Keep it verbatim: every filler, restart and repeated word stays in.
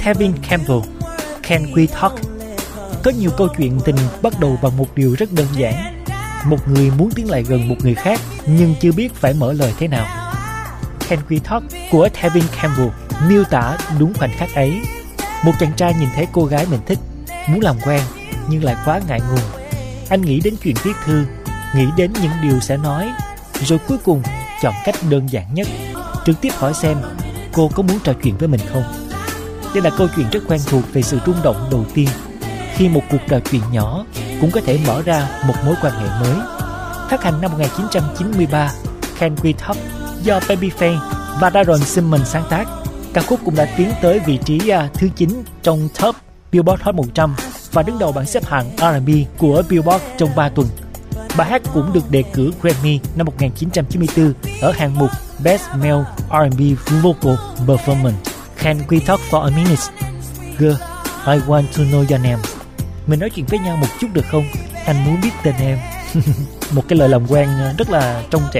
Tevin Campbell, Can We Talk. Có nhiều câu chuyện tình bắt đầu bằng một điều rất đơn giản. Một người muốn tiến lại gần một người khác nhưng chưa biết phải mở lời thế nào. Can We Talk của Tevin Campbell miêu tả đúng khoảnh khắc ấy. Một chàng trai nhìn thấy cô gái mình thích, muốn làm quen nhưng lại quá ngại ngùng. Anh nghĩ đến chuyện viết thư, nghĩ đến những điều sẽ nói, rồi cuối cùng chọn cách đơn giản nhất, trực tiếp hỏi xem cô có muốn trò chuyện với mình không. Đây là câu chuyện rất quen thuộc về sự rung động đầu tiên, khi một cuộc trò chuyện nhỏ cũng có thể mở ra một mối quan hệ mới. Phát hành năm một nghìn chín trăm chín mươi ba, Can We Talk do Babyface và Daron Simmons sáng tác. Ca khúc cũng đã tiến tới vị trí uh, thứ chín trong top Billboard Hot một trăm và đứng đầu bảng xếp hạng R and B của Billboard trong ba tuần. Bài hát cũng được đề cử Grammy năm một nghìn chín trăm chín mươi tư ở hạng mục Best Male R and B Vocal Performance. Can We Talk for a Minute? Girl, I want to know your name. Mình nói chuyện với nhau một chút được không? Anh muốn biết tên em. Một cái lời làm quen rất là trong trẻo